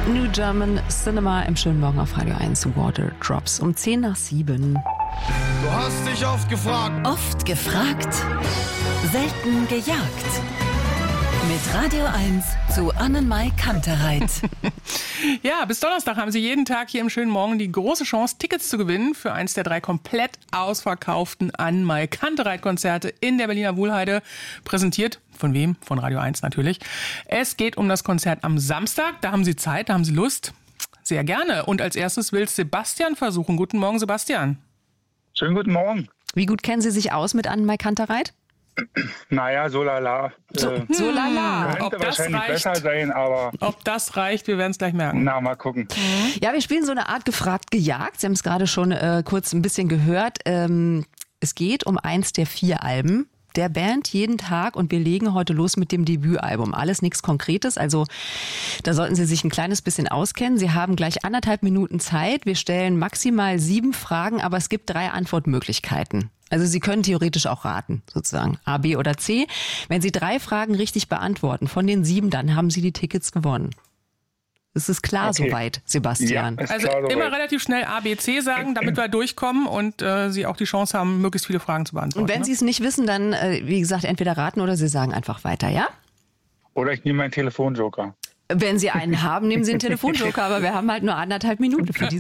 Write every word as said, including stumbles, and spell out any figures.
New German Cinema im schönen Morgen auf Radio eins, Water Drops um zehn nach sieben. Du hast dich oft gefragt. Oft gefragt, selten gejagt. Mit Radio eins zu Annenmai Kantereit. Ja, bis Donnerstag haben Sie jeden Tag hier im schönen Morgen die große Chance, Tickets zu gewinnen für eins der drei komplett ausverkauften Annenmai Kantereit-Konzerte in der Berliner Wuhlheide. Präsentiert von wem? Von Radio eins natürlich. Es geht um das Konzert am Samstag. Da haben Sie Zeit, da haben Sie Lust. Sehr gerne. Und als erstes will Sebastian versuchen. Guten Morgen, Sebastian. Schönen guten Morgen. Wie gut kennen Sie sich aus mit Annenmai Kantereit? Naja, so lala. So, äh, so lala. Könnte Ob das wahrscheinlich reicht? besser sein, aber Ob das reicht, wir werden es gleich merken. na, mal gucken. Ja, wir spielen so eine Art gefragt, gejagt. Sie haben es gerade schon äh, kurz ein bisschen gehört. Ähm, es geht um eins der vier Alben der Band jeden Tag und wir legen heute los mit dem Debütalbum. Alles nichts Konkretes, also da sollten Sie sich ein kleines bisschen auskennen. Sie haben gleich anderthalb Minuten Zeit. Wir stellen maximal sieben Fragen, aber es gibt drei Antwortmöglichkeiten. Also Sie können theoretisch auch raten, sozusagen A, B oder C. Wenn Sie drei Fragen richtig beantworten von den sieben, dann haben Sie die Tickets gewonnen. Ist es klar Okay. soweit, Sebastian? Ja, ist Also klar soweit. immer relativ schnell A, B, C sagen, damit wir durchkommen und äh, Sie auch die Chance haben, möglichst viele Fragen zu beantworten. Und wenn ne? Sie es nicht wissen, dann, äh, wie gesagt, entweder raten oder Sie sagen einfach weiter, ja? Oder ich nehme meinen Telefonjoker. Wenn Sie einen haben, nehmen Sie einen Telefonjoker, aber wir haben halt nur anderthalb Minuten für diese